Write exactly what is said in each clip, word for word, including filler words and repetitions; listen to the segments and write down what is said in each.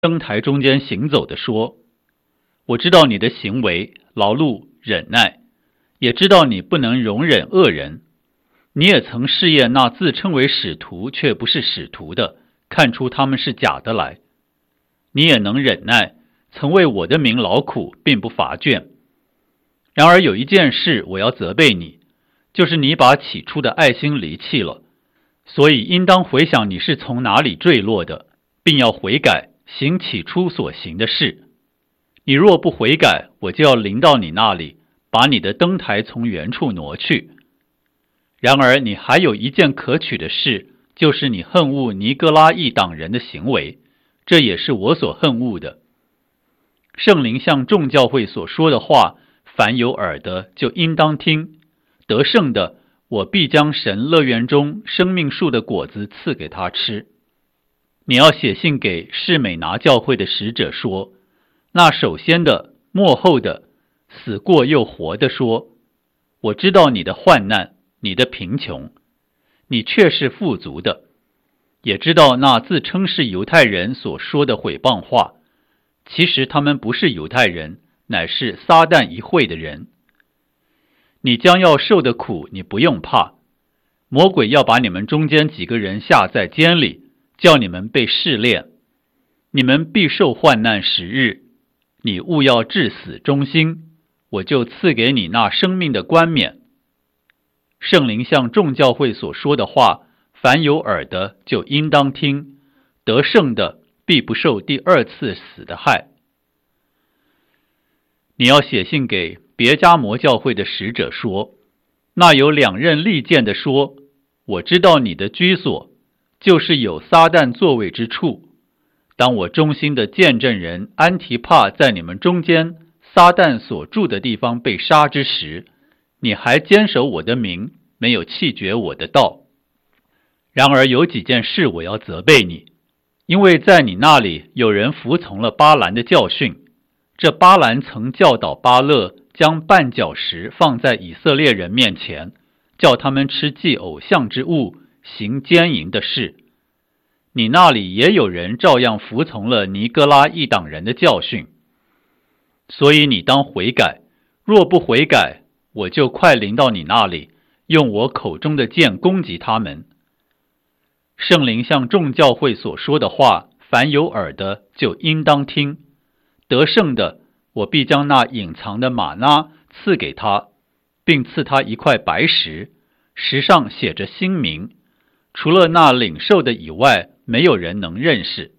灯台中间行走的说，我知道你的行为，劳碌忍耐，也知道你不能容忍恶人。你也曾试验那自称为使徒却不是使徒的，看出他们是假的来。你也能忍耐，曾为我的名劳苦，并不乏倦。然而有一件事我要责备你，就是你把起初的爱心离弃了，所以应当回想你是从哪里坠落的，并要悔改，行起初所行的事。你若不悔改，我就要临到你那里，把你的灯台从原处挪去。然而你还有一件可取的事，就是你恨恶尼哥拉一党人的行为，这也是我所恨恶的。圣灵向众教会所说的话，凡有耳的就应当听。得胜的，我必将神乐园中生命树的果子赐给他吃。你要写信给士美拿教会的使者说，那首先的、末后的、死过又活的说，我知道你的患难，你的贫穷，你却是富足的，也知道那自称是犹太人所说的毁谤话，其实他们不是犹太人，乃是撒旦一会的人。你将要受的苦，你不用怕。魔鬼要把你们中间几个人下在监里，叫你们被试炼。你们必受患难十日，你务要至死忠心，我就赐给你那生命的冠冕。圣灵向众教会所说的话，凡有耳的就应当听。得胜的必不受第二次死的害。你要写信给别迦摩教会的使者说，那有两刃利剑的说，我知道你的居所，就是有撒旦座位之处。当我忠心的见证人安提帕在你们中间撒旦所住的地方被杀之时，你还坚守我的名，没有弃绝我的道。然而有几件事我要责备你，因为在你那里有人服从了巴兰的教训。这巴兰曾教导巴勒将绊脚石放在以色列人面前，叫他们吃祭偶像之物，行奸淫的事。你那里也有人照样服从了尼哥拉一党人的教训。所以你当悔改，若不悔改，我就快临到你那里，用我口中的剑攻击他们。圣灵向众教会所说的话，凡有耳的就应当听。得胜的，我必将那隐藏的玛纳赐给他，并赐他一块白石，石上写着新名，除了那领受的以外，没有人能认识。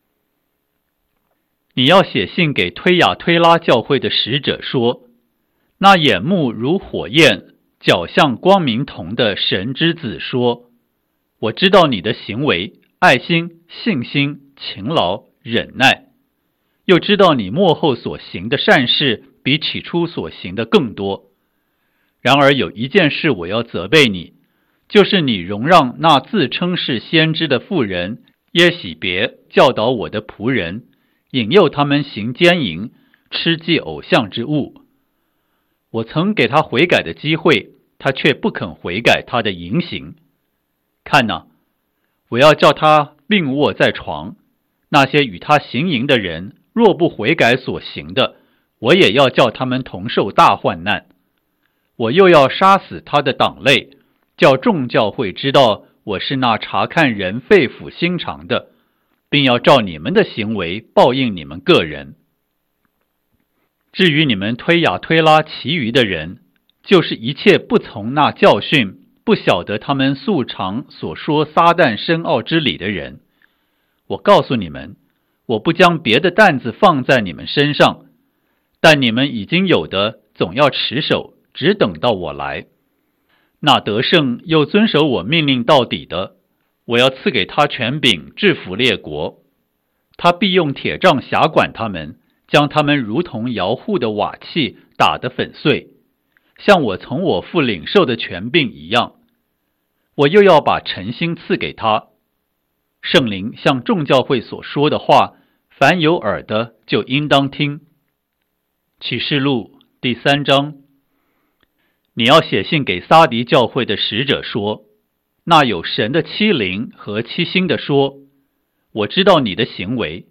你要写信给推雅推拉教会的使者说，那眼目如火焰，脚像光明铜的神之子说，我知道你的行为，爱心、信心、勤劳、忍耐，又知道你末后所行的善事比起初所行的更多。然而有一件事我要责备你，就是你容让那自称是先知的妇人耶洗别教导我的仆人，引诱他们行奸淫，吃祭偶像之物。我曾给他悔改的机会，他却不肯悔改他的淫行。看哪，我要叫他病卧在床，那些与他行淫的人若不悔改所行的，我也要叫他们同受大患难。我又要杀死他的党类，叫众教会知道我是那查看人肺腑心肠的，并要照你们的行为报应你们个人。至于你们推雅推拉其余的人，就是一切不从那教训，不晓得他们素常所说撒旦深奥之理的人，我告诉你们，我不将别的担子放在你们身上，但你们已经有的总要持守，只等到我来。那得胜又遵守我命令到底的，我要赐给他权柄制服列国。他必用铁杖辖管他们，将他们如同摇户的瓦器打得粉碎，像我从我父领受的权柄一样。我又要把诚心赐给他。圣灵向众教会所说的话，凡有耳的就应当听。启示录第三章。你要写信给撒狄教会的使者说，那有神的七灵和七星的说，我知道你的行为，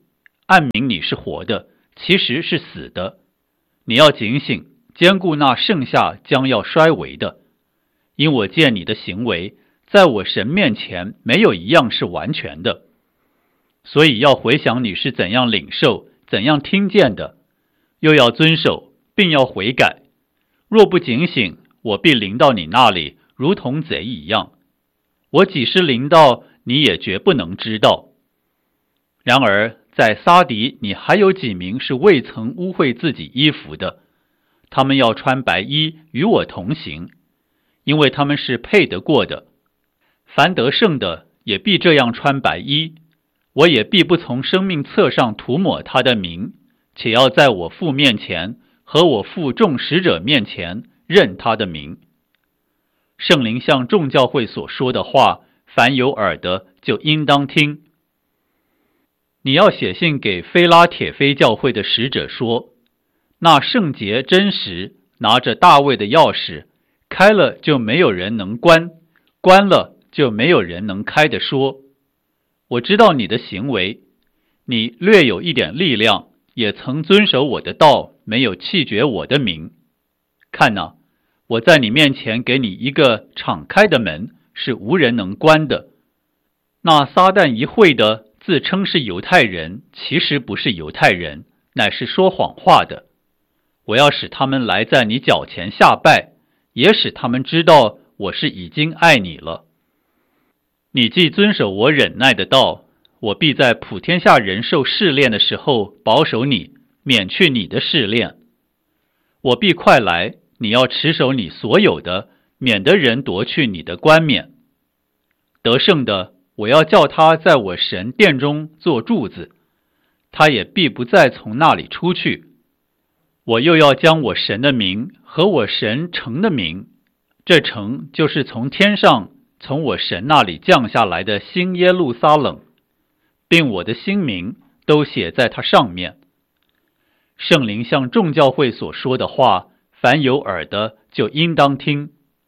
暗明你是活的，其实是死的。你要警醒，兼顾那剩下将要衰微的。因我见你的行为，在我神面前没有一样是完全的。所以要回想你是怎样领受，怎样听见的，又要遵守，并要悔改。若不警醒，我必临到你那里，如同贼一样。我几时临到，你也绝不能知道。然而在撒狄，你还有几名是未曾污秽自己衣服的，他们要穿白衣与我同行，因为他们是配得过的。凡得胜的也必这样穿白衣，我也必不从生命册上涂抹他的名，且要在我父面前和我父众使者面前认他的名。圣灵向众教会所说的话，凡有耳的就应当听。你要写信给非拉铁非教会的使者说，那圣洁真实拿着大卫的钥匙，开了就没有人能关，关了就没有人能开的说，我知道你的行为，你略有一点力量，也曾遵守我的道，没有弃绝我的名。看哪，我在你面前给你一个敞开的门，是无人能关的。那撒旦一会的自称是犹太人，其实不是犹太人，乃是说谎话的。我要使他们来在你脚前下拜，也使他们知道我是已经爱你了。你既遵守我忍耐的道，我必在普天下人受试炼的时候保守你，免去你的试炼。我必快来，你要持守你所有的，免得人夺去你的冠冕。得胜的，我要叫他在我神殿中做柱子，他也必不再从那里出去。我又要将我神的名和我神城的名，这城就是从天上从我神那里降下来的新耶路撒冷，并我的新名都写在它上面。圣灵向众教会所说的话，凡有耳的就应当听。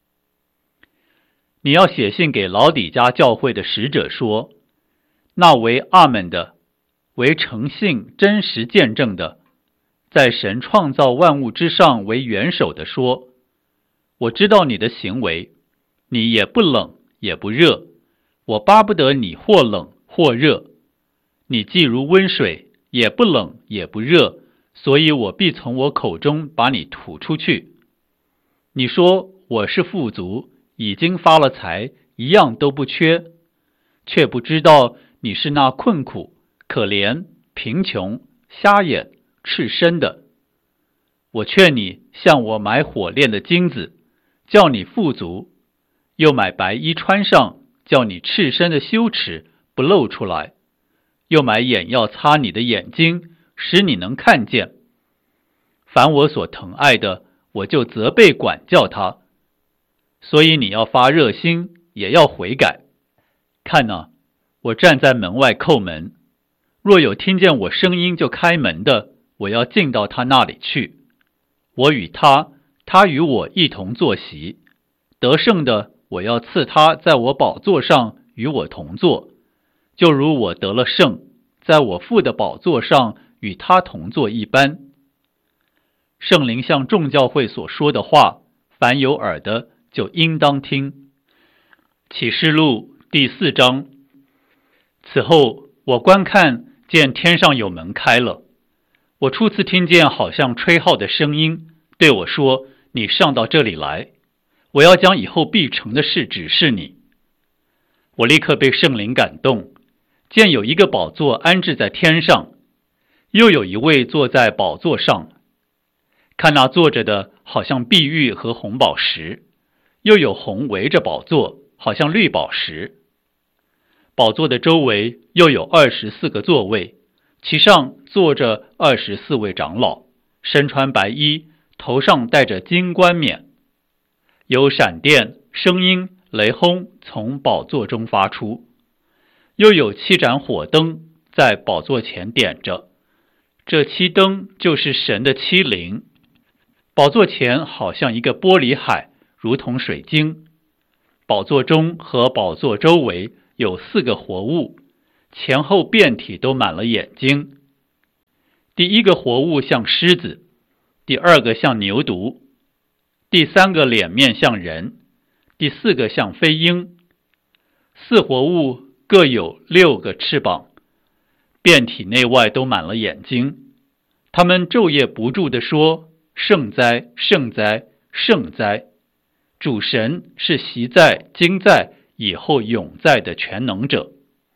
你要写信给老底嘉教会的使者说，那为阿们的，为诚信真实见证的，在神创造万物之上为元首的说，我知道你的行为，你也不冷也不热，我巴不得你或冷或热。你既如温水，也不冷也不热，所以我必从我口中把你吐出去。你说我是富足，已经发了财，一样都不缺，却不知道你是那困苦、可怜、贫穷、瞎眼、赤身的。我劝你向我买火炼的金子，叫你富足，又买白衣穿上，叫你赤身的羞耻不露出来，又买眼药擦你的眼睛，使你能看见。凡我所疼爱的，我就责备管教他。所以你要发热心，也要悔改。看哪，我站在门外叩门，若有听见我声音就开门的，我要进到他那里去。我与他，他与我一同坐席。得胜的，我要赐他在我宝座上与我同坐，就如我得了胜，在我父的宝座上与他同坐一般。圣灵向众教会所说的话，凡有耳的就应当听。启示录第四章。此后我观看，见天上有门开了，我初次听见好像吹号的声音，对我说，你上到这里来，我要将以后必成的事指示你。我立刻被圣灵感动，见有一个宝座安置在天上，又有一位坐在宝座上，看那坐着的好像碧玉和红宝石，又有红围着宝座，好像绿宝石。宝座的周围又有二十四个座位，其上坐着二十四位长老，身穿白衣，头上戴着金冠冕。有闪电、声音、雷轰从宝座中发出，又有七盏火灯在宝座前点着，这七灯就是神的七灵。宝座前好像一个玻璃海，如同水晶。宝座中和宝座周围有四个活物，前后遍体都满了眼睛， 第一个活物像狮子，第二个像牛犊，第三个脸面像人，第四个像飞鹰。四活物各有六个翅膀，遍体内外都满了眼睛。他们昼夜不住地说：圣哉，圣哉，圣哉！主神是习在、今在、以后永在的全能者。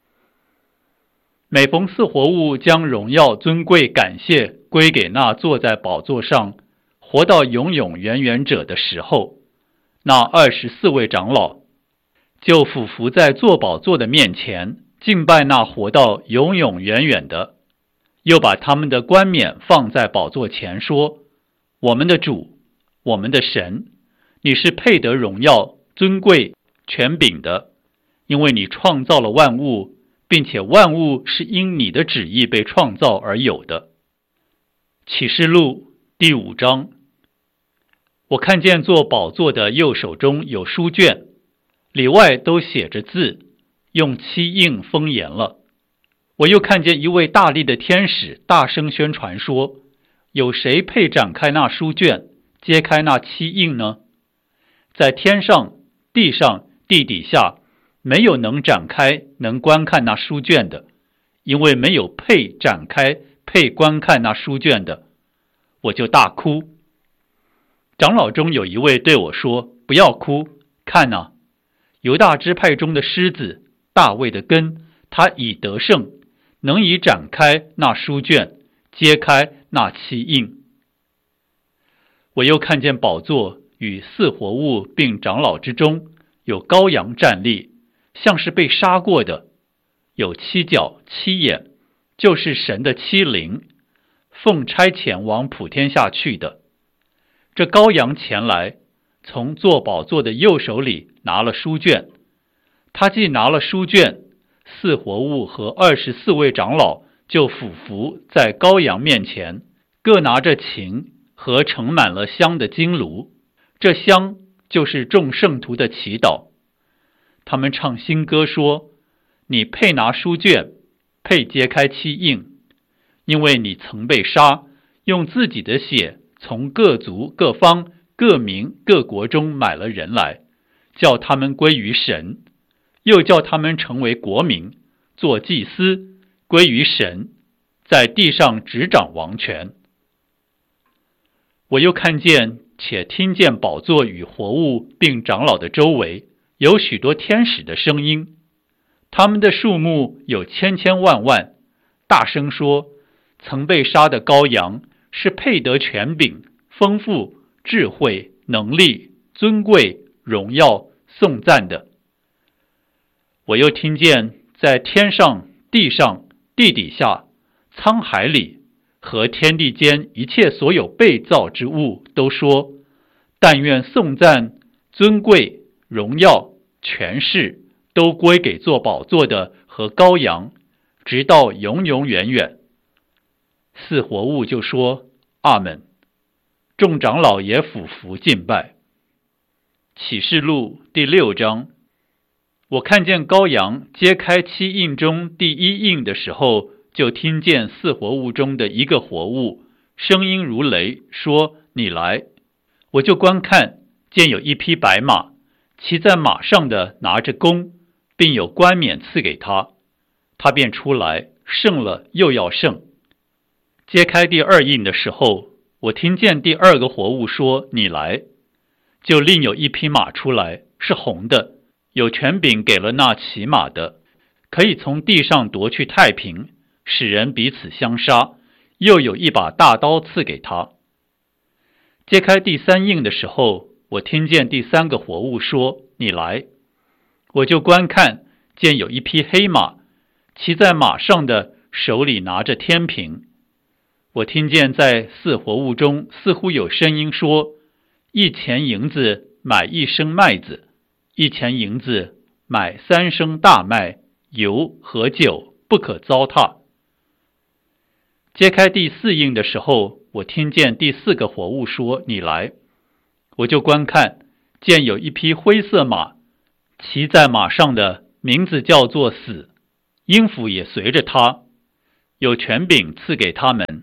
每逢四活物将荣耀、尊贵、感谢归给那坐在宝座上活到永永远远者的时候，那二十四位长老就俯伏在坐宝座的面前，敬拜那活到永永远远的，又把他们的冠冕放在宝座前，说：我们的主，我们的神，你是配得荣耀、尊贵、权柄的，因为你创造了万物，并且万物是因你的旨意被创造而有的。启示录第五章。我看见坐宝座的右手中有书卷，里外都写着字，用漆印封严了。我又看见一位大力的天使大声宣传说：有谁配展开那书卷，揭开那漆印呢？在天上、地上、地底下，没有能展开、能观看那书卷的，因为没有配展开、配观看那书卷的。我就大哭。长老中有一位对我说：不要哭，看啊，犹大支派中的狮子，大卫的根，他已得胜，能以展开那书卷，揭开那漆印。我又看见宝座与四活物并长老之中有羔羊站立，像是被杀过的，有七角七眼，就是神的七灵，奉差遣往普天下去的。这羔羊前来，从坐宝座的右手里拿了书卷，他既拿了书卷，四活物和二十四位长老就俯伏在羔羊面前，各拿着琴和盛满了香的金炉，这香就是众圣徒的祈祷。他们唱新歌说：你配拿书卷，配揭开漆印，因为你曾被杀，用自己的血从各族、各方、各民、各国中买了人来，叫他们归于神，又叫他们成为国民，做祭司，归于神，在地上执掌王权。我又看见且听见宝座与活物并长老的周围有许多天使的声音，他们的数目有千千万万，大声说：曾被杀的羔羊是配得权柄、丰富、智慧、能力、尊贵、荣耀、颂赞的。我又听见在天上、地上、地底下、沧海里和天地间一切所有被造之物都说：但愿颂赞、尊贵、荣耀、权势都归给坐宝座的和羔羊，直到永永远远。四活物就说：阿们。众长老也俯伏敬拜。启示录第六章。我看见羔羊揭开七印中第一印的时候，就听见四活物中的一个活物声音如雷，说：你来。我就观看，见有一匹白马，骑在马上的拿着弓，并有冠冕赐给他，他便出来，胜了又要胜。揭开第二印的时候，我听见第二个活物说：你来。就另有一匹马出来，是红的，有权柄给了那骑马的，可以从地上夺去太平，使人彼此相杀，又有一把大刀赐给他。揭开第三印的时候，我听见第三个活物说：你来。我就观看，见有一匹黑马，骑在马上的手里拿着天平。我听见在四活物中似乎有声音说：一钱银子买一升麦子，一钱银子买三升大麦，油和酒不可糟蹋。揭开第四印的时候，我听见第四个活物说：你来。我就观看，见有一匹灰色马，骑在马上的名字叫做死，阴府也随着他，有权柄赐给他们，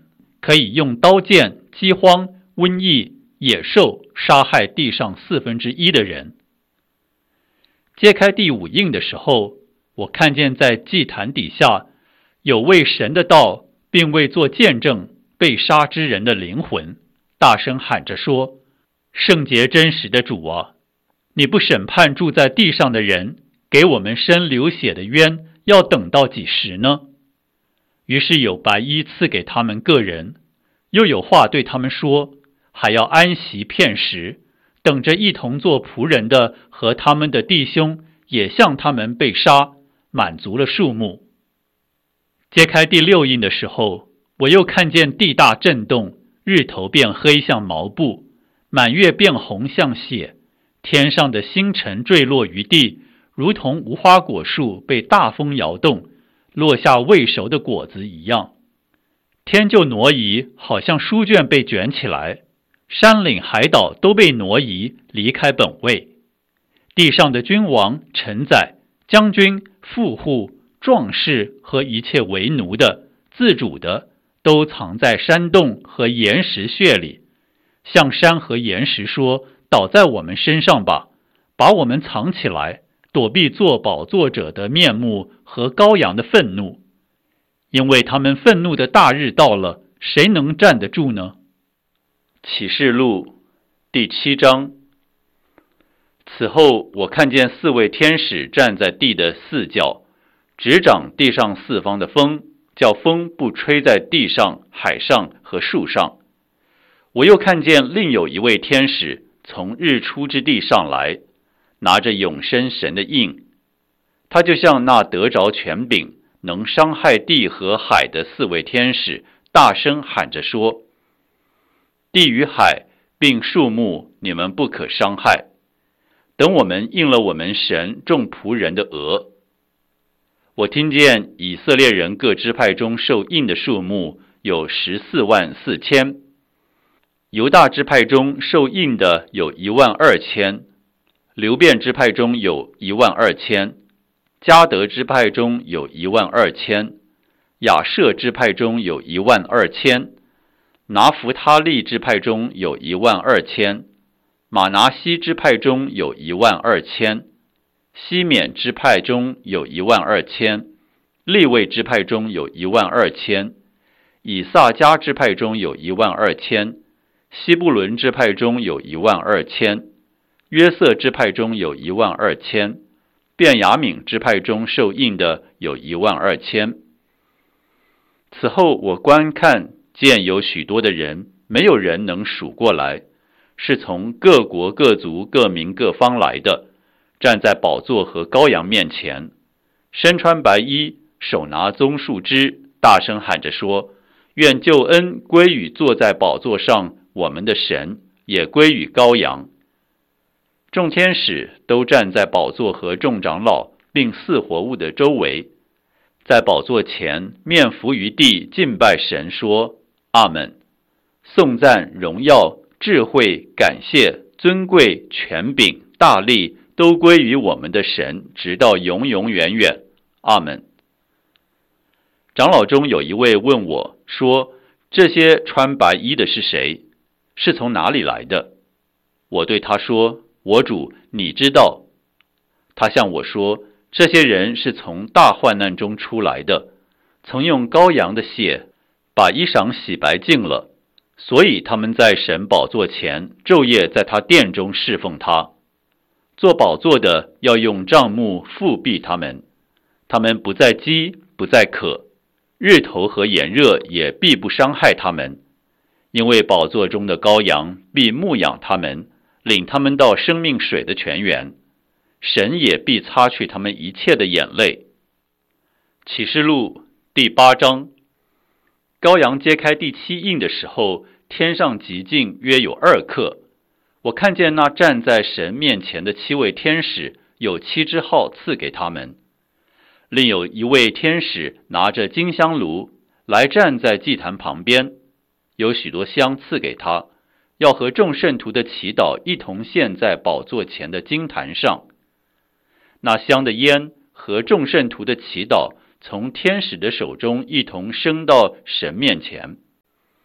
可以用刀剑、饥荒、瘟疫、野兽杀害地上四分之一的人。揭开第五印的时候，我看见在祭坛底下有为神的道并为做见证被杀之人的灵魂，大声喊着说：圣洁真实的主啊，你不审判住在地上的人，给我们伸流血的冤，要等到几时呢？于是有白衣赐给他们个人，又有话对他们说，还要安息片时，等着一同做仆人的和他们的弟兄也像他们被杀，满足了数目。揭开第六印的时候，我又看见地大震动，日头变黑像毛布，满月变红像血，天上的星辰坠落于地，如同无花果树被大风摇动，落下未熟的果子一样。天就挪移，好像书卷被卷起来，山岭海岛都被挪移，离开本位。地上的君王、臣宰、将军、富户、壮士和一切为奴的、自主的，都藏在山洞和岩石穴里，向山和岩石说：倒在我们身上吧，把我们藏起来，躲避做宝座者的面目和羔羊的愤怒。因为他们愤怒的大日到了，谁能站得住呢？启示录第七章。此后我看见四位天使站在地的四角，执掌地上四方的风，叫风不吹在地上、海上和树上。我又看见另有一位天使从日出之地上来，拿着永生神的印，他就像那得着权柄能伤害地和海的四位天使，大声喊着说：地与海并树木你们不可伤害，等我们应了我们神众仆人的额。我听见以色列人各支派中受印的数目有十四万四千，犹大支派中受印的有一万二千，流便支派中有一万二千，迦得支派中有一万二千，亚设支派中有一万二千，拿弗他利支派中有一万二千，马拿西支派中有一万二千，西缅支派中有一万二千，利未支派中有一万二千，以萨迦支派中有一万二千，西布伦支派中有一万二千，约瑟支派中有一万二千，便雅悯支派中受印的有一万二千。此后我观看，见有许多的人，没有人能数过来，是从各国各族各民各方来的，站在宝座和羔羊面前，身穿白衣，手拿棕树枝，大声喊着说：愿救恩归于坐在宝座上我们的神，也归于羔羊。众天使都站在宝座和众长老并四活物的周围，在宝座前面伏于地敬拜神，说：阿们。颂赞、荣耀、智慧、感谢、尊贵、权柄、大力都归于我们的神，直到永永远远。阿们。长老中有一位问我说：这些穿白衣的是谁？是从哪里来的？我对他说：我主，你知道。他向我说：这些人是从大患难中出来的，曾用羔羊的血把衣裳洗白净了，所以他们在神宝座前昼夜在他殿中侍奉他。做宝座的要用帐幕覆庇他们，他们不再饥，不再渴，日头和炎热也必不伤害他们，因为宝座中的羔羊必牧养他们，领他们到生命水的泉源，神也必擦去他们一切的眼泪。启示录第八章。羔羊揭开第七印的时候，天上极静约有二刻。我看见那站在神面前的七位天使，有七支号赐给他们。另有一位天使拿着金香炉来站在祭坛旁边，有许多香赐给他，要和众圣徒的祈祷一同献在宝座前的金坛上。那香的烟和众圣徒的祈祷从天使的手中一同升到神面前。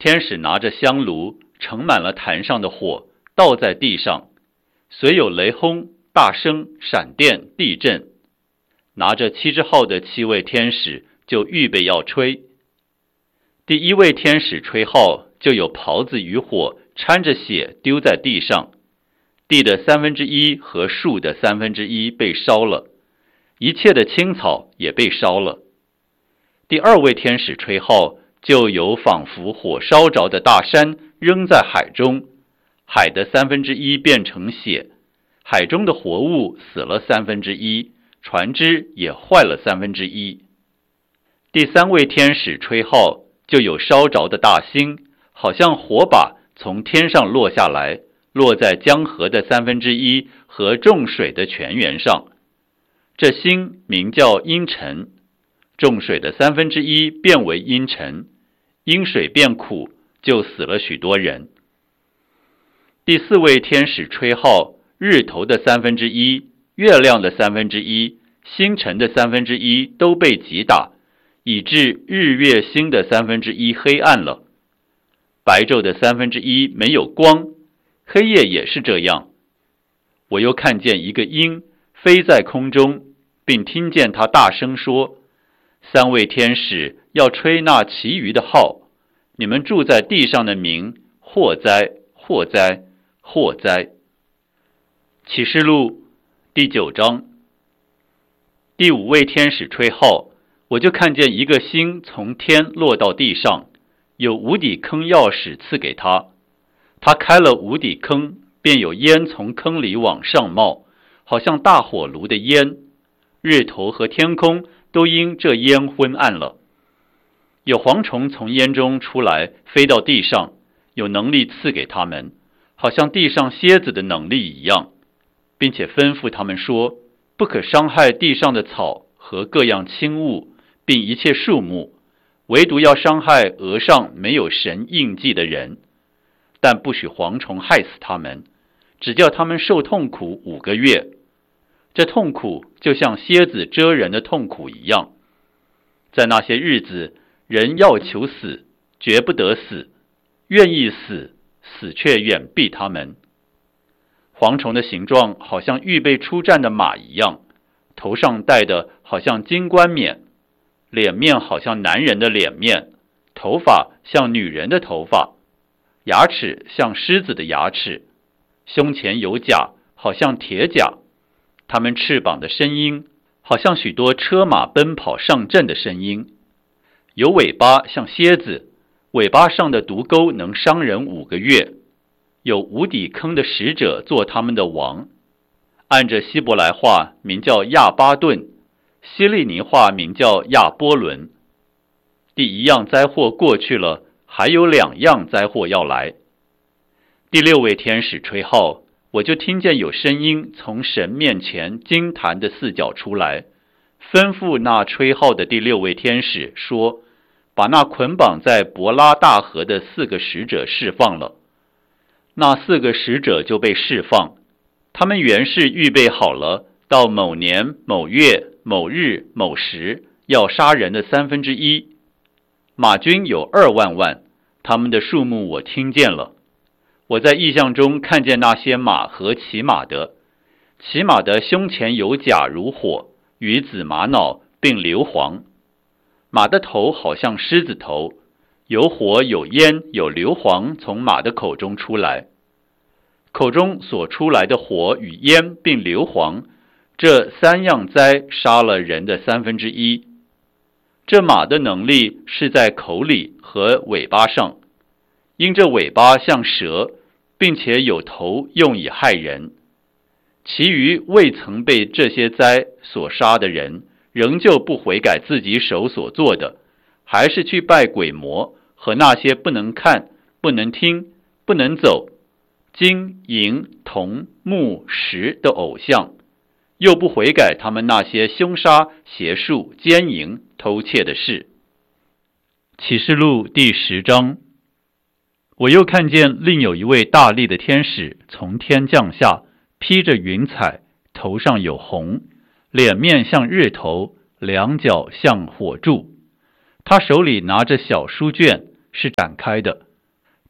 天使拿着香炉，盛满了坛上的火，倒在地上，随有雷轰、大声、闪电、地震。拿着七只号的七位天使就预备要吹。第一位天使吹号，就有袍子与火掺着血丢在地上，地的三分之一和树的三分之一被烧了，一切的青草也被烧了。第二位天使吹号，就有仿佛火烧着的大山扔在海中，海的三分之一变成血，海中的活物死了三分之一，船只也坏了三分之一。第三位天使吹号，就有烧着的大星，好像火把从天上落下来，落在江河的三分之一和众水的泉源上。这星名叫阴沉，众水的三分之一变为阴沉，因水变苦，就死了许多人。第四位天使吹号，日头的三分之一、月亮的三分之一、星辰的三分之一都被击打，以致日月星的三分之一黑暗了。白昼的三分之一没有光，黑夜也是这样。我又看见一个鹰飞在空中，并听见他大声说：三位天使要吹那其余的号，你们住在地上的民，祸哉，祸哉，祸哉。启示录第九章。第五位天使吹号，我就看见一个星从天落到地上，有无底坑钥匙赐给他。他开了无底坑，便有烟从坑里往上冒，好像大火炉的烟，日头和天空都因这烟昏暗了。有蝗虫从烟中出来，飞到地上，有能力赐给他们，好像地上蝎子的能力一样，并且吩咐他们说：不可伤害地上的草和各样轻物，并一切树木，唯独要伤害额上没有神印记的人，但不许蝗虫害死他们，只叫他们受痛苦五个月。这痛苦就像蝎子蛰人的痛苦一样。在那些日子，人要求死，绝不得死；愿意死，死却远避他们。蝗虫的形状好像预备出战的马一样，头上戴的好像金冠冕，脸面好像男人的脸面，头发像女人的头发，牙齿像狮子的牙齿，胸前有甲，好像铁甲。他们翅膀的声音好像许多车马奔跑上阵的声音。有尾巴像蝎子，尾巴上的毒钩能伤人五个月。有无底坑的使者做他们的王，按着希伯来话名叫亚巴顿，希利尼话名叫亚波伦。第一样灾祸过去了，还有两样灾祸要来。第六位天使吹号，我就听见有声音从神面前金坛的四角出来，吩咐那吹号的第六位天使说：把那捆绑在伯拉大河的四个使者释放了。那四个使者就被释放，他们原是预备好了，到某年某月某日某时要杀人的三分之一。马军有二万万，他们的数目我听见了。我在异象中看见那些马和骑马的，骑马的胸前有甲如火，与紫玛瑙并硫磺。马的头好像狮子头，有火有烟有硫磺从马的口中出来。口中所出来的火与烟并硫磺，这三样灾杀了人的三分之一。这马的能力是在口里和尾巴上，因这尾巴像蛇，并且有头用以害人。其余未曾被这些灾所杀的人，仍旧不悔改自己手所做的，还是去拜鬼魔和那些不能看、不能听、不能走、金银铜木石的偶像，又不悔改他们那些凶杀、邪术、奸淫、偷窃的事。启示录第十章。我又看见另有一位大力的天使从天降下，披着云彩，头上有红，脸面像日头，两脚像火柱。他手里拿着小书卷，是展开的，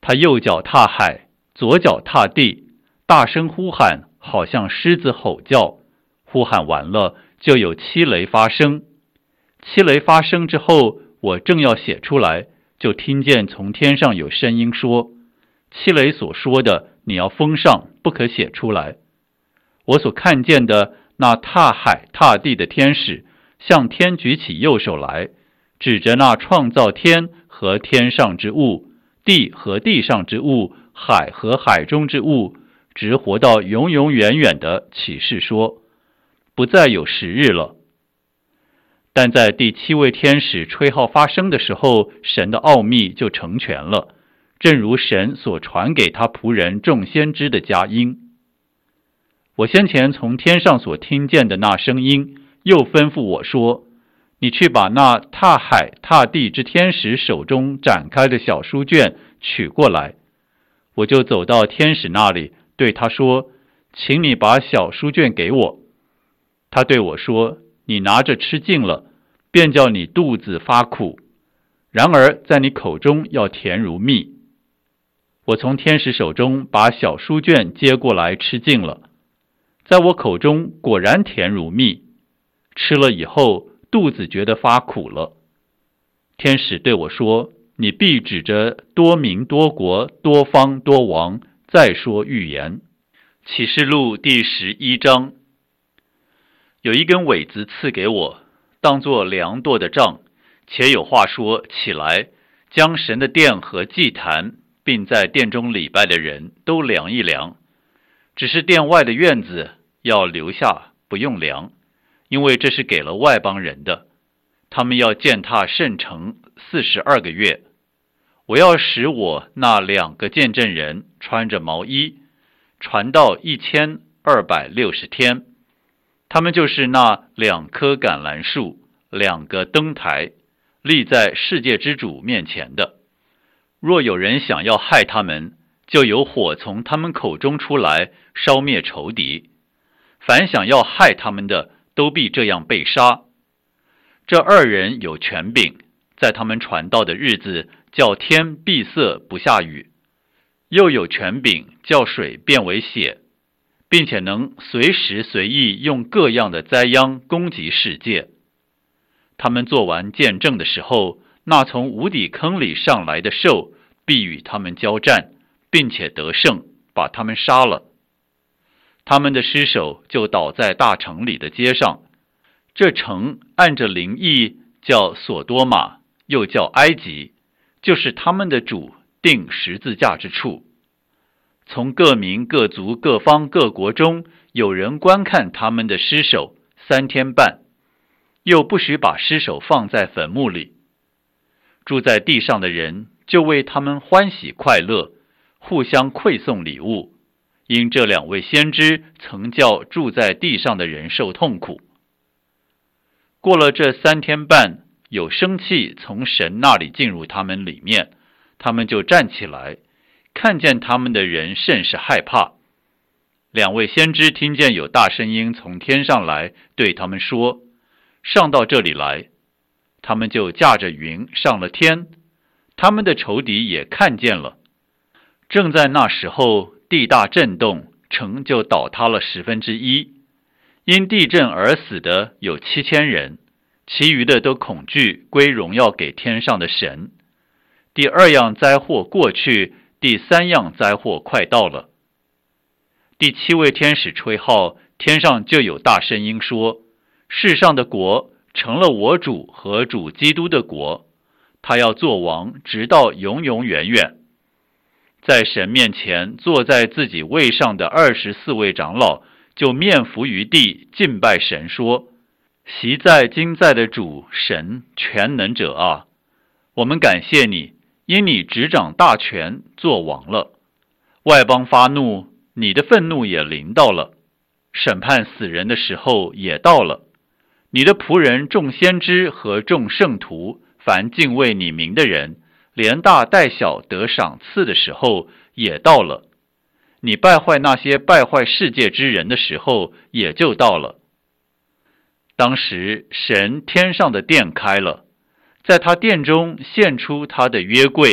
他右脚踏海，左脚踏地，大声呼喊，好像狮子吼叫。呼喊完了，就有七雷发生。七雷发生之后，我正要写出来，就听见从天上有声音说，七雷所说的你要封上，不可写出来。我所看见的那踏海踏地的天使，向天举起右手来，指着那创造天和天上之物，地和地上之物，海和海中之物，直活到永永远远的启示说，不再有时日了。但在第七位天使吹号发声的时候，神的奥秘就成全了，正如神所传给他仆人众先知的佳音。我先前从天上所听见的那声音，又吩咐我说，你去把那踏海踏地之天使手中展开的小书卷取过来。我就走到天使那里，对他说，请你把小书卷给我。他对我说，你拿着吃尽了，便叫你肚子发苦，然而在你口中要甜如蜜。我从天使手中把小书卷接过来吃尽了，在我口中果然甜如蜜，吃了以后肚子觉得发苦了。天使对我说，你必指着多民多国多方多王再说预言。启示录第十一章。有一根苇子赐给我，当作量度的杖，且有话说，起来，将神的殿和祭坛，并在殿中礼拜的人都量一量。只是殿外的院子要留下，不用量，因为这是给了外邦人的。他们要践踏圣城四十二个月。我要使我那两个见证人穿着毛衣，传道一千二百六十天。他们就是那两棵橄榄树，两个灯台，立在世界之主面前的。若有人想要害他们，就有火从他们口中出来，烧灭仇敌。凡想要害他们的，都必这样被杀。这二人有权柄，在他们传道的日子，叫天闭塞不下雨，又有权柄叫水变为血，并且能随时随意用各样的灾殃攻击世界。他们做完见证的时候，那从无底坑里上来的兽必与他们交战，并且得胜，把他们杀了。他们的尸首就倒在大城里的街上。这城按着灵意叫索多玛，又叫埃及，就是他们的主钉十字架之处。从各民各族各方各国中有人观看他们的尸首三天半，又不许把尸首放在坟墓里。住在地上的人就为他们欢喜快乐，互相馈送礼物，因这两位先知曾叫住在地上的人受痛苦。过了这三天半，有生气从神那里进入他们里面，他们就站起来，看见他们的人甚是害怕。两位先知听见有大声音从天上来，对他们说，上到这里来。他们就驾着云上了天，他们的仇敌也看见了。正在那时候，地大震动，城就倒塌了十分之一。因地震而死的有七千人，其余的都恐惧，归荣耀给天上的神。第二样灾祸过去，第三样灾祸快到了。第七位天使吹号，天上就有大声音说，世上的国成了我主和主基督的国，他要做王，直到永永远远。在神面前坐在自己位上的二十四位长老，就面伏于地，敬拜神说，昔在今在的主神全能者啊，我们感谢你，因你执掌大权，做王了。外邦发怒，你的愤怒也临到了，审判死人的时候也到了。你的仆人众先知和众圣徒，凡敬畏你名的人，连大带小得赏赐的时候也到了。你败坏那些败坏世界之人的时候也就到了。当时神天上的殿开了，在他殿中现出他的约柜，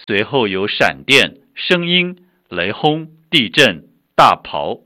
随后有闪电、声音、雷轰、地震、大雹。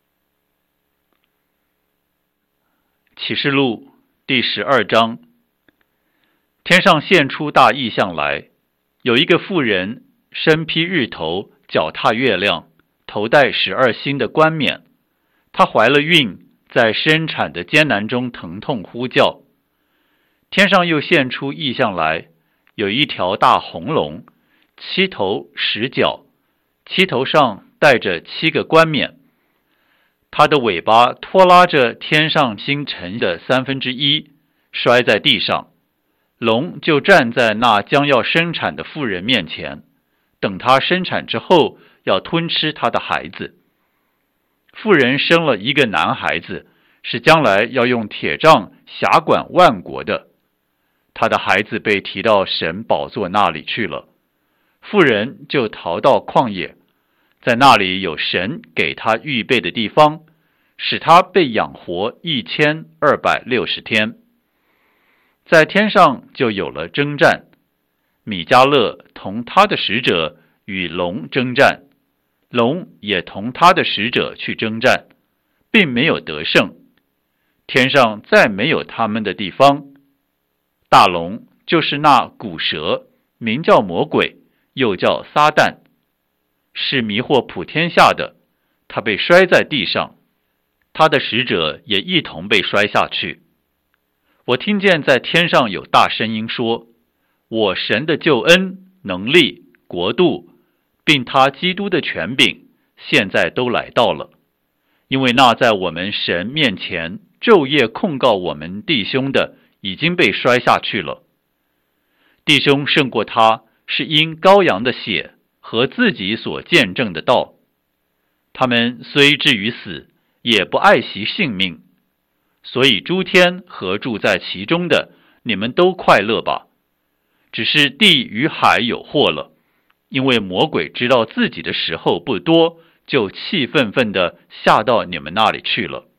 启示录第十二章，天上现出大异象来，有一个妇人身披日头，脚踏月亮，头戴十二星的冠冕。她怀了孕，在生产的艰难中疼痛呼叫。天上又现出异象来，有一条大红龙，七头十角，七头上带着七个冠冕。它的尾巴拖拉着天上星辰的三分之一，摔在地上。龙就站在那将要生产的妇人面前，等她生产之后，要吞吃她的孩子。妇人生了一个男孩子，是将来要用铁杖辖管万国的。他的孩子被提到神宝座那里去了，妇人就逃到旷野，在那里有神给他预备的地方，使他被养活一千二百六十天。在天上就有了征战，米迦勒同他的使者与龙征战，龙也同他的使者去征战，并没有得胜。天上再没有他们的地方。大龙就是那古蛇，名叫魔鬼，又叫撒旦，是迷惑普天下的。他被摔在地上，他的使者也一同被摔下去。我听见在天上有大声音说，我神的救恩、能力、国度，并他基督的权柄，现在都来到了。因为那在我们神面前昼夜控告我们弟兄的，已经被摔下去了。弟兄胜过他，是因羔羊的血和自己所见证的道。他们虽至于死，也不爱惜性命。所以诸天和住在其中的，你们都快乐吧。只是地与海有祸了，因为魔鬼知道自己的时候不多，就气愤愤地下到你们那里去了。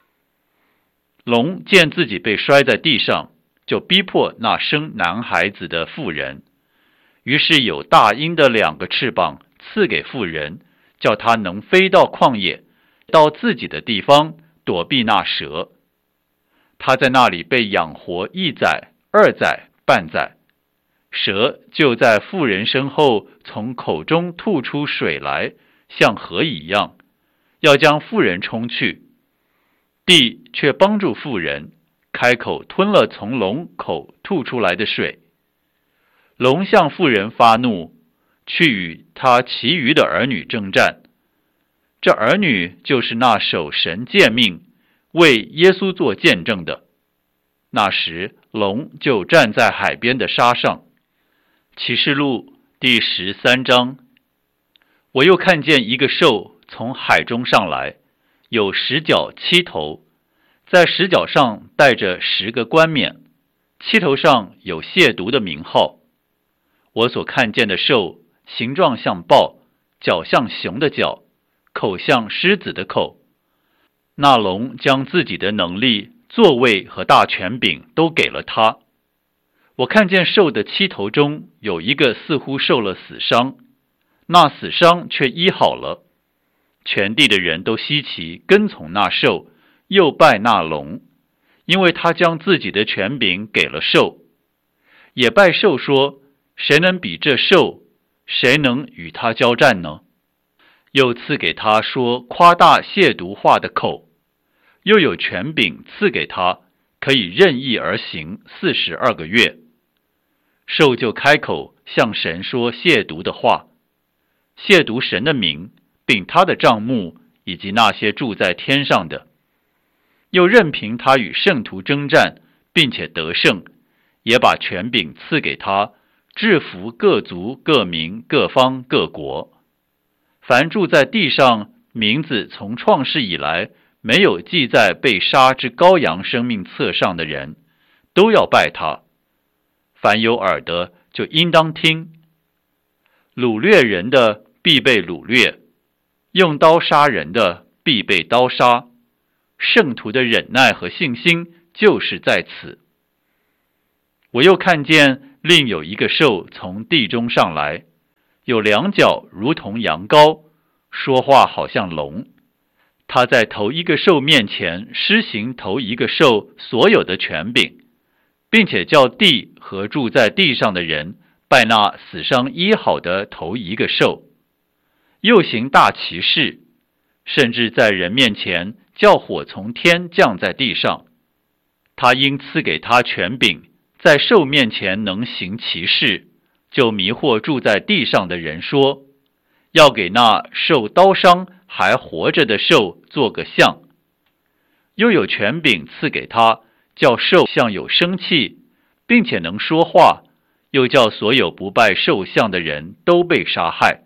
龙见自己被摔在地上，就逼迫那生男孩子的妇人。于是有大鹰的两个翅膀赐给妇人，叫她能飞到旷野，到自己的地方，躲避那蛇。她在那里被养活一载、二载、半载。蛇就在妇人身后从口中吐出水来，像河一样，要将妇人冲去。地却帮助妇人，开口吞了从龙口吐出来的水。龙向妇人发怒，去与他其余的儿女征战。这儿女就是那守神诫命、为耶稣做见证的。那时龙就站在海边的沙上。启示录第十三章，我又看见一个兽从海中上来，有十角七头，在十角上带着十个冠冕，七头上有亵渎的名号。我所看见的兽，形状像豹，脚像熊的脚，口像狮子的口。那龙将自己的能力、座位和大权柄都给了他。我看见兽的七头中有一个似乎受了死伤，那死伤却医好了。全地的人都稀奇，跟从那兽，又拜那龙，因为他将自己的权柄给了兽。也拜兽说，谁能比这兽？谁能与他交战呢？又赐给他说夸大亵渎话的口，又有权柄赐给他，可以任意而行四十二个月。兽就开口向神说亵渎的话，亵渎神的名，并他的帐幕，以及那些住在天上的。又任凭他与圣徒征战，并且得胜，也把权柄赐给他，制服各族、各民、各方、各国。凡住在地上，名字从创世以来没有记在被杀之羔羊生命册上的人，都要拜他。凡有耳的，就应当听。掳掠人的必被掳掠，用刀杀人的必被刀杀。圣徒的忍耐和信心就是在此。我又看见另有一个兽从地中上来， 有两脚如同羊羔，说话好像龙。他在头一个兽面前施行头一个兽所有的权柄，并且叫地和住在地上的人拜那死伤医好的头一个兽，又行大奇事，甚至在人面前叫火从天降在地上。他因赐给他权柄，在兽面前能行奇事，就迷惑住在地上的人说，要给那受刀伤还活着的兽做个像。又有权柄赐给他，叫兽像有生气，并且能说话，又叫所有不拜兽像的人都被杀害。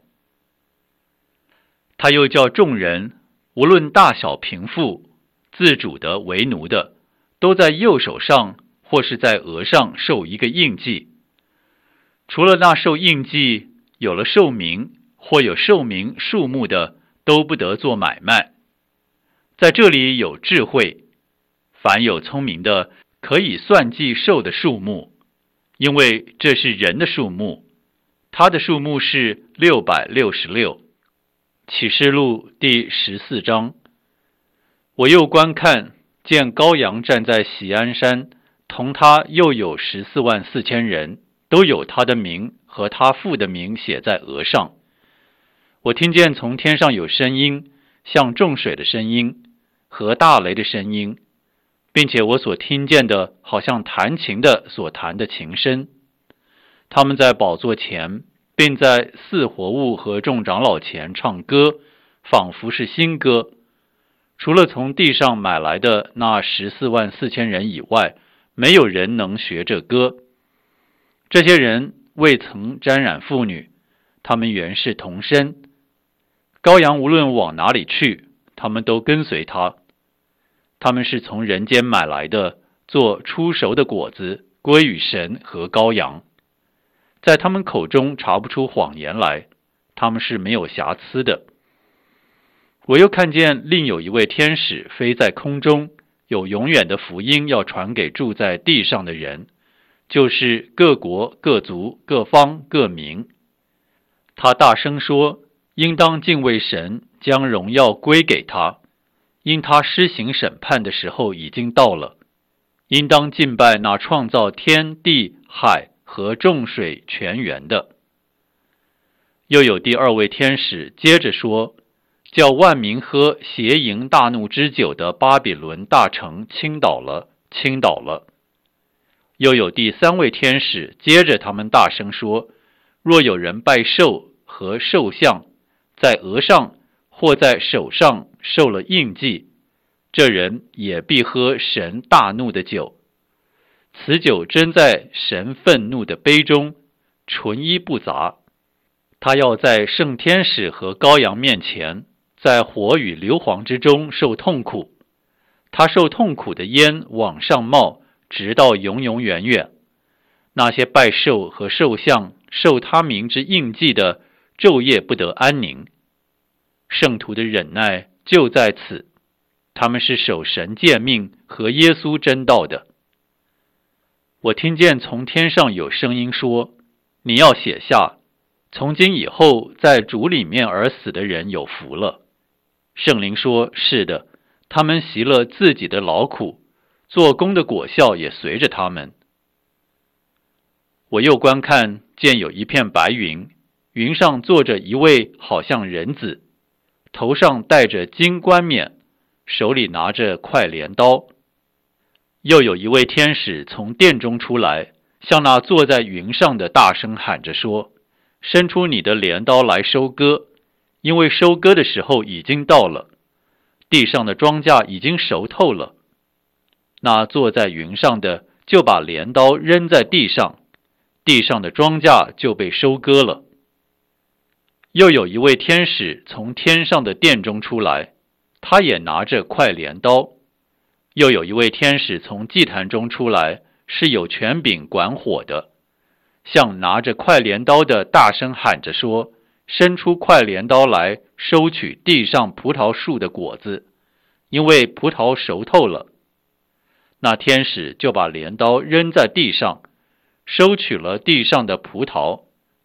他又叫众人，无论大小贫富，自主的为奴的，都在右手上或是在额上受一个印记。除了那受印记有了寿名或有寿名数目的，都不得做买卖。在这里有智慧，凡有聪明的，可以算计兽的数目，因为这是人的数目，它的数目是六百六十六。启示录第十四章。我又观看，见羔羊站在锡安山，同他又有十四万四千人，都有他的名和他父的名写在额上。我听见从天上有声音，像众水的声音和大雷的声音，并且我所听见的好像弹琴的所弹的琴声。他们在宝座前，并在四活物和众长老前唱歌，仿佛是新歌。除了从地上买来的那十四万四千人以外，没有人能学这歌。这些人未曾沾染妇女，他们原是童身。羔羊无论往哪里去，他们都跟随他。他们是从人间买来的，做出熟的果子，归与神和羔羊。在他们口中查不出谎言来，他们是没有瑕疵的。我又看见另有一位天使飞在空中，有永远的福音要传给住在地上的人，就是各国、各族、各方、各民。他大声说，应当敬畏神，将荣耀归给他，因他施行审判的时候已经到了。应当敬拜那创造天地海和众水泉源的。又有第二位天使接着说，叫万民喝邪淫大怒之酒的巴比伦大城倾倒了，倾倒了。又有第三位天使接着他们大声说，若有人拜兽和兽像，在额上或在手上受了印记，这人也必喝神大怒的酒。此酒斟在神愤怒的杯中，纯一不杂。他要在圣天使和羔羊面前，在火与硫磺之中受痛苦。他受痛苦的烟往上冒，直到永永远远。那些拜兽和兽像受他名之印记的，昼夜不得安宁。圣徒的忍耐就在此，他们是守神诫命和耶稣真道的。我听见从天上有声音说，你要写下，从今以后在主里面而死的人有福了。圣灵说，是的，他们习了自己的劳苦，做工的果效也随着他们。我又观看，见有一片白云，云上坐着一位好像人子，头上戴着金冠冕，手里拿着快镰刀。又有一位天使从殿中出来，向那坐在云上的大声喊着说，伸出你的镰刀来收割，因为收割的时候已经到了，地上的庄稼已经熟透了。那坐在云上的就把镰刀扔在地上，地上的庄稼就被收割了。又有一位天使从天上的殿中出来，他也拿着快镰刀。又有一位天使从祭坛中出来，是有权柄管火的，向拿着快镰刀的大声喊着说，伸出快镰刀来收取地上葡萄树的果子，因为葡萄熟透了。那天使就把镰刀扔在地上，收取了地上的葡萄，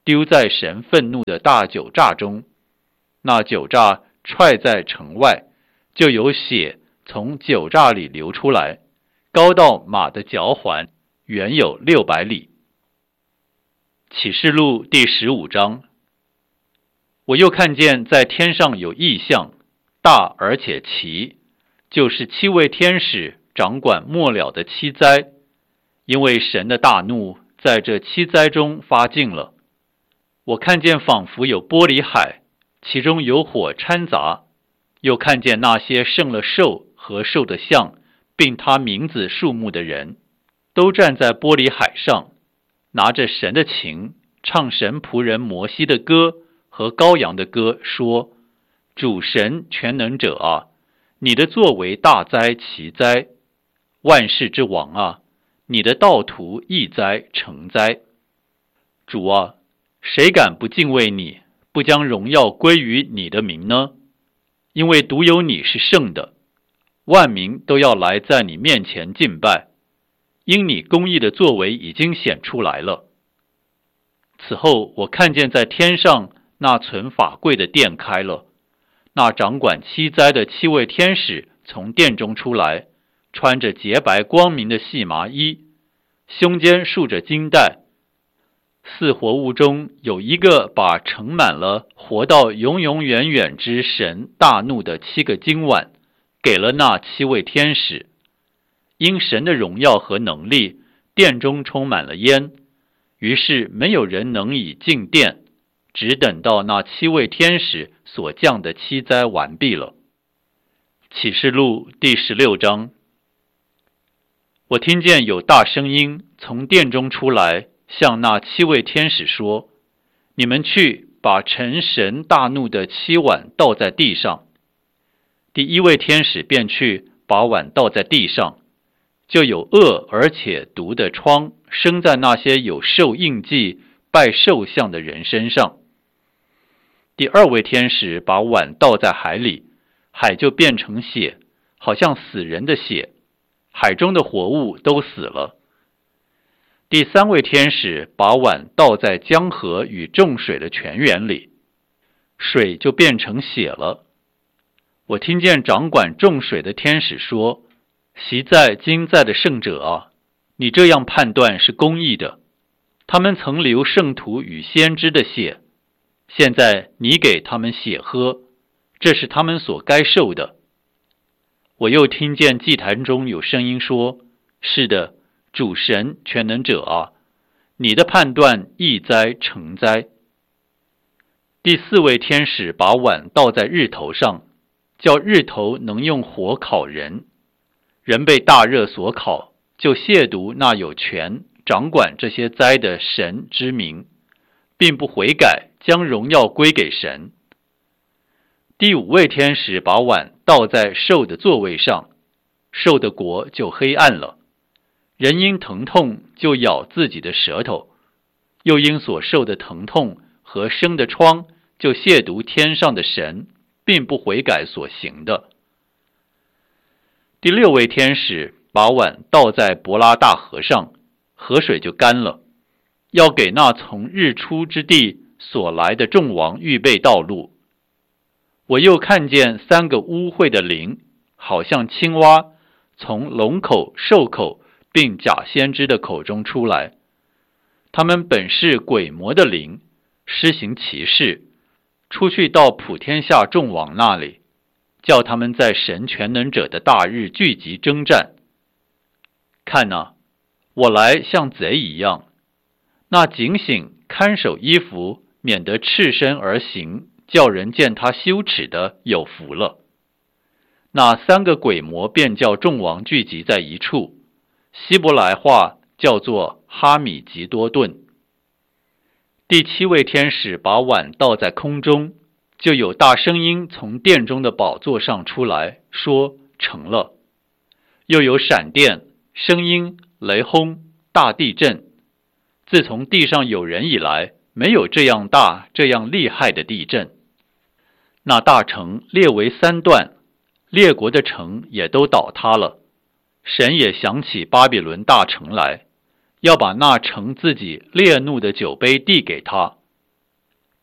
丢在神愤怒的大酒榨中。那酒榨踹在城外，就有血从酒榨里流出来，高到马的脚环，远有六百里。启示录第十五章。我又看见在天上有异象，大而且奇，就是七位天使掌管末了的七灾，因为神的大怒在这七灾中发尽了。我看见仿佛有玻璃海，其中有火掺杂，又看见那些胜了兽和兽的像，并他名字数目的人，都站在玻璃海上，拿着神的琴，唱神仆人摩西的歌和羔羊的歌，说：主神全能者啊，你的作为大哉奇哉，万世之王啊，你的道途易哉成哉。主啊，谁敢不敬畏你，不将荣耀归于你的名呢？因为独有你是圣的，万民都要来在你面前敬拜，因你公义的作为已经显出来了。此后我看见在天上那存法柜的殿开了，那掌管七灾的七位天使从殿中出来，穿着洁白光明的细麻衣，胸间束着金带。四活物中有一个把盛满了活到永永远远之神大怒的七个金碗给了那七位天使。因神的荣耀和能力，殿中充满了烟，于是没有人能以进殿，只等到那七位天使所降的七灾完毕了。启示录第十六章。我听见有大声音从殿中出来，向那七位天使说：你们去把盛神大怒的七碗倒在地上。第一位天使便去把碗倒在地上，就有恶而且毒的疮生在那些有兽印记拜兽像的人身上。第二位天使把碗倒在海里，海就变成血，好像死人的血，海中的活物都死了。第三位天使把碗倒在江河与众水的泉源里，水就变成血了。我听见掌管众水的天使说：昔在今在的圣者啊，你这样判断是公义的。他们曾流圣徒与先知的血，现在你给他们血喝，这是他们所该受的。我又听见祭坛中有声音说：是的，主神全能者啊，你的判断易哉成哉。第四位天使把碗倒在日头上，叫日头能用火烤人。人被大热所烤，就亵渎那有权掌管这些灾的神之名，并不悔改，将荣耀归给神。第五位天使把碗倒在兽的座位上，兽的国就黑暗了。人因疼痛就咬自己的舌头，又因所受的疼痛和生的疮，就亵渎天上的神，并不悔改所行的。第六位天使把碗倒在伯拉大河上，河水就干了，要给那从日出之地所来的众王预备道路。我又看见三个污秽的灵，好像青蛙，从龙口、兽口并假先知的口中出来。他们本是鬼魔的灵，施行奇事，出去到普天下众王那里，叫他们在神全能者的大日聚集征战。看哪，我来像贼一样，那警醒看守衣服，免得赤身而行，叫人见他羞耻的，有福了。那三个鬼魔便叫众王聚集在一处，希伯来话叫做哈米吉多顿。第七位天使把碗倒在空中，就有大声音从殿中的宝座上出来，说：成了。又有闪电、声音、雷轰、大地震。自从地上有人以来，没有这样大、这样厉害的地震。那大城列为三段，列国的城也都倒塌了。神也想起巴比伦大城来，要把那城自己烈怒的酒杯递给他，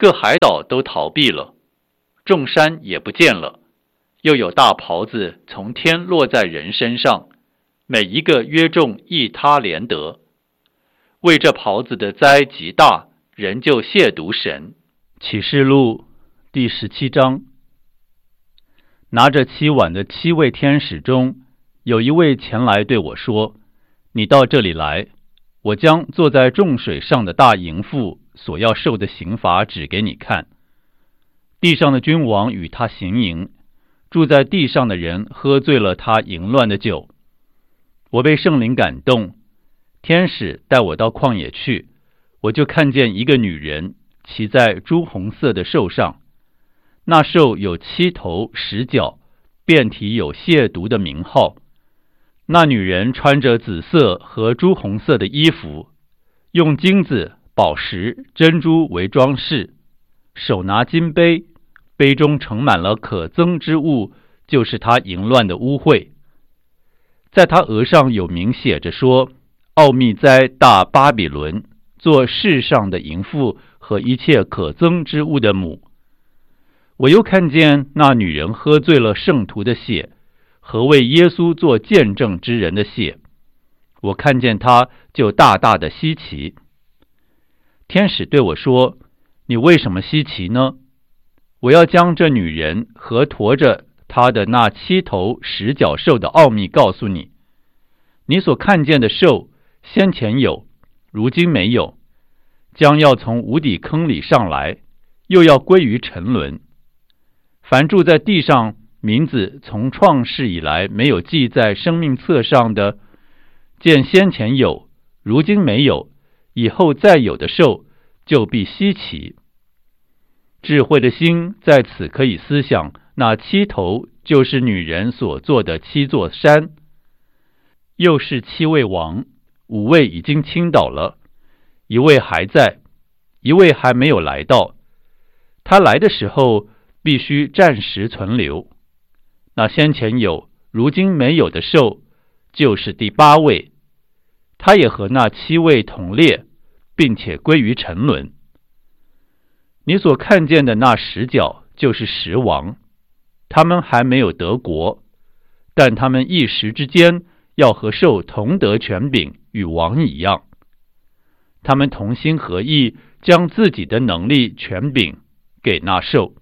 各海岛都逃避了，众山也不见了，又有大雹子从天落在人身上，每一个约重一他连得。为这雹子的灾极大，人就亵渎神。启示录第十七章。拿着七碗的七位天使中，有一位前来对我说：你到这里来，我将坐在众水上的大淫妇所要受的刑罚指给你看。地上的君王与他行淫，住在地上的人喝醉了他淫乱的酒。我被圣灵感动，天使带我到旷野去，我就看见一个女人骑在朱红色的兽上，那兽有七头十角，遍体有亵渎的名号。那女人穿着紫色和朱红色的衣服，用金子、宝石、珍珠为装饰，手拿金杯，杯中盛满了可憎之物，就是她淫乱的污秽。在她额上有名写着说：奥秘哉大巴比伦，做世上的淫妇和一切可憎之物的母。我又看见那女人喝醉了圣徒的血和为耶稣做见证之人的血，我看见她就大大的稀奇。天使对我说：你为什么稀奇呢？我要将这女人和驮着她的那七头十角兽的奥秘告诉你。你所看见的兽，先前有，如今没有，将要从无底坑里上来，又要归于沉沦。凡住在地上名字从创世以来没有记在生命册上的，见先前有，如今没有，以后再有的兽，就必稀奇。智慧的心在此可以思想，那七头就是女人所做的七座山，又是七位王，五位已经倾倒了，一位还在，一位还没有来到。他来的时候必须暂时存留。那先前有，如今没有的兽，就是第八位，他也和那七位同列，并且归于沉沦。你所看见的那十角，就是十王，他们还没有得国，但他们一时之间要和兽同得权柄，与王一样。他们同心合意，将自己的能力、权柄给那兽。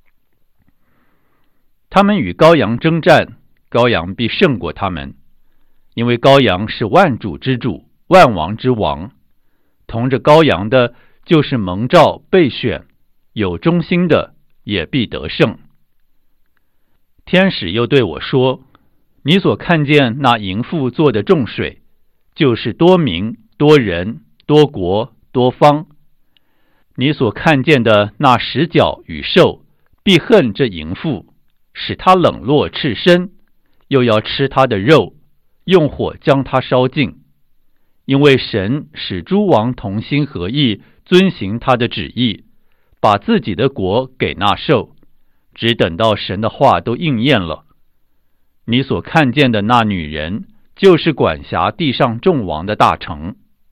他们与羔羊征战，羔羊必胜过他们，因为羔羊是万主之主，万王之王。同着羔羊的，就是蒙召备选，有忠心的，也必得胜。天使又对我说：你所看见那淫妇做的众水，就是多民、多人、多国、多方。你所看见的那十角与兽，必恨这淫妇，使他冷落赤身，又要吃他的肉，用火将他烧尽。因为神使诸王同心合意，遵行他的旨意，把自己的国给那兽，只等到神的话都应验了。你所看见的那女人，就是管辖地上众王的大城。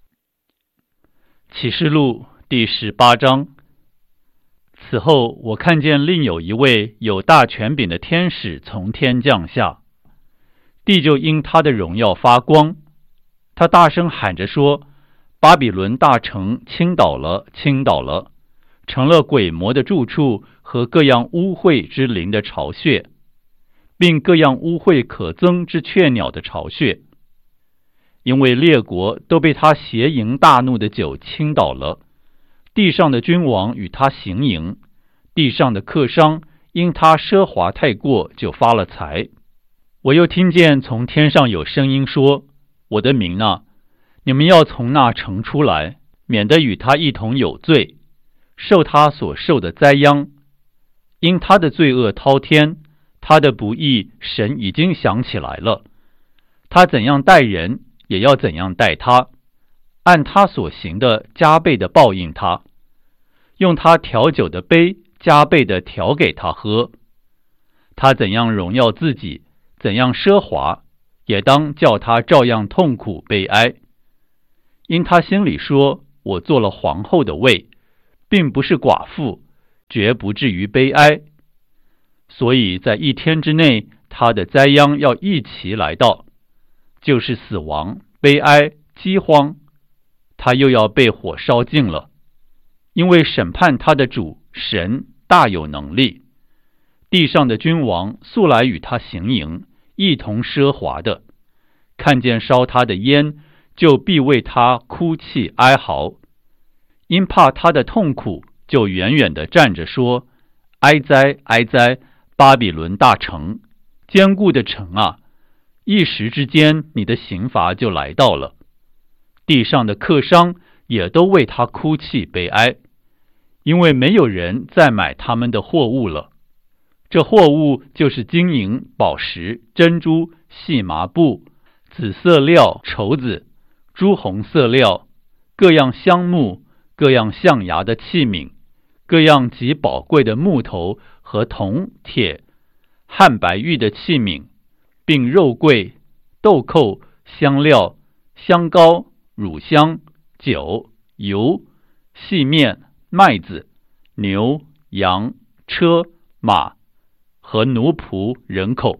启示录第十八章。此后我看见另有一位有大权柄的天使从天降下，地就因他的荣耀发光。他大声喊着说：巴比伦大城倾倒了，倾倒了，成了鬼魔的住处和各样污秽之灵的巢穴，并各样污秽可憎之雀鸟的巢穴。因为列国都被他邪淫大怒的酒倾倒了，地上的君王与他行淫，地上的客商因他奢华太过就发了财。我又听见从天上有声音说：我的民啊，你们要从那城出来，免得与他一同有罪，受他所受的灾殃。因他的罪恶滔天，他的不义神已经想起来了。他怎样待人，也要怎样待他，按他所行的加倍的报应他，用他调酒的杯加倍的调给他喝。他怎样荣耀自己，怎样奢华，也当叫他照样痛苦悲哀。因他心里说：我做了皇后的位， 并不是寡妇，绝不至于悲哀。所以在一天之内，他的灾殃要一齐来到，就是死亡、悲哀、饥荒，他又要被火烧尽了。因为审判他的主神大有能力，地上的君王素来与他行营，一同奢华的，看见烧他的烟，就必为他哭泣哀嚎，因怕他的痛苦，就远远地站着说：哀哉哀哉，巴比伦大城，坚固的城啊，一时之间你的刑罚就来到了。地上的客商也都为他哭泣悲哀，因为没有人再买他们的货物了。这货物就是金银、宝石、珍珠、细麻布、紫色料、绸子、朱红色料，各样香木，各样象牙的器皿，各样极宝贵的木头和铜、铁、汉白玉的器皿，并肉桂、豆蔻、香料、香膏、乳香、酒、油、细面、麦子、牛、羊、车、马和奴仆人口。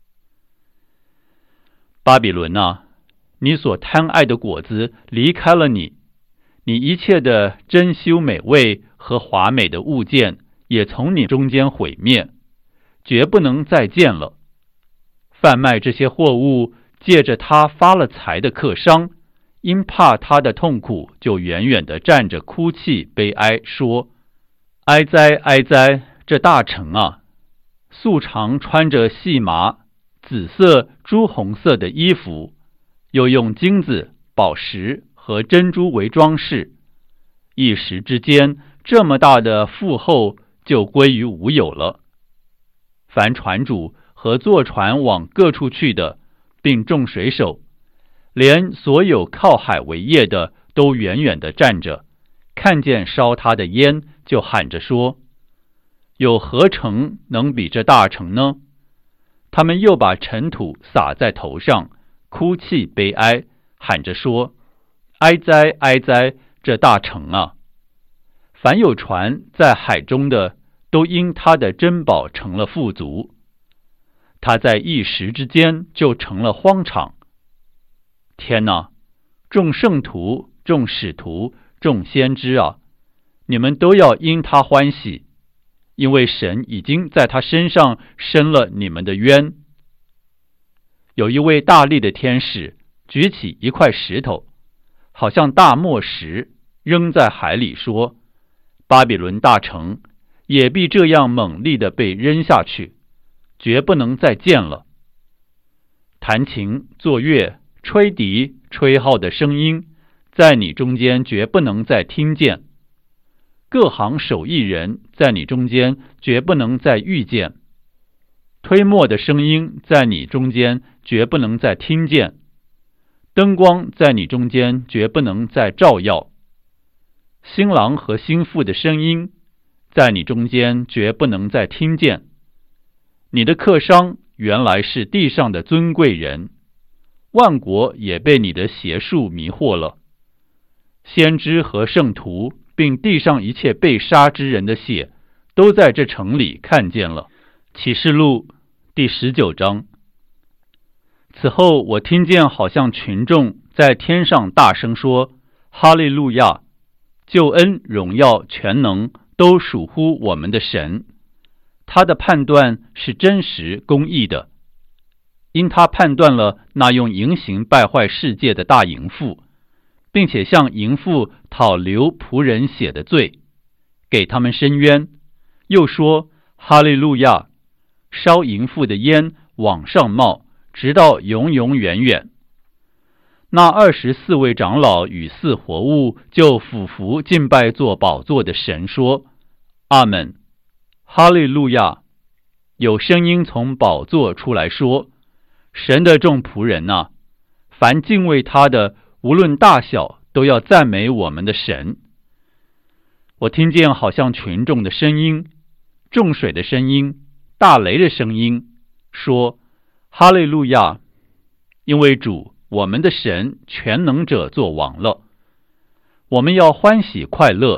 巴比伦啊，你所贪爱的果子离开了你，你一切的珍馐美味和华美的物件也从你中间毁灭，绝不能再见了。贩卖这些货物，借着他发了财的客商，因怕他的痛苦，就远远地站着哭泣悲哀，说：哀哉哀哉，这大城啊，素常穿着细麻、紫色、朱红色的衣服，又用金子、宝石和珍珠为装饰，一时之间，这么大的富厚就归于无有了。凡船主和坐船往各处去的，并众水手，连所有靠海为业的，都远远地站着，看见烧他的烟，就喊着说：有何城能比这大城呢？他们又把尘土撒在头上，哭泣悲哀，喊着说：哀哉哀哉，这大城啊！凡有船在海中的，都因他的珍宝成了富足，他在一时之间就成了荒场。天哪，众圣徒、众使徒、众先知啊，你们都要因他欢喜，因为神已经在他身上伸了你们的冤。有一位大力的天使举起一块石头，好像大磨石，扔在海里，说：巴比伦大城也必这样猛力地被扔下去，绝不能再见了。弹琴、作乐、吹笛、吹号的声音，在你中间绝不能再听见。各行手艺人在你中间绝不能再遇见，推磨的声音在你中间绝不能再听见，灯光在你中间绝不能再照耀，新郎和新妇的声音在你中间绝不能再听见。你的客商原来是地上的尊贵人，万国也被你的邪术迷惑了。先知和圣徒并地上一切被杀之人的血，都在这城里看见了。启示录第十九章。此后我听见好像群众在天上大声说：哈利路亚！救恩、荣耀、全能都属乎我们的神，他的判断是真实公义的，因他判断了那用淫行败坏世界的大淫妇，并且向淫妇讨流仆人血的罪，给他们伸冤，又说：哈利路亚！烧淫妇的烟往上冒，直到永永远远。那二十四位长老与四活物就俯伏敬拜做宝座的神，说：阿们，哈利路亚！有声音从宝座出来说：神的众仆人啊，凡敬畏他的，无论大小，都要赞美我们的神。我听见好像群众的声音、众水的声音、大雷的声音，说：哈利路亚！因为主我们的神全能者作王了，我们要欢喜快乐，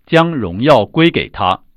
将荣耀归给他。